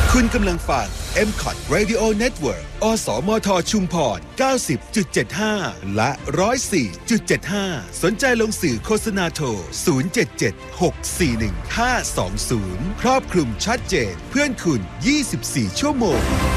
คุณกำลังฟัง MCOT Radio Network อสมทชุมพร 90.75 และ 104.75 สนใจลงสื่อโฆษณาโทร 077 641 520 ครอบคลุมชัดเจนเพื่อนคุณ 24 ชั่วโมง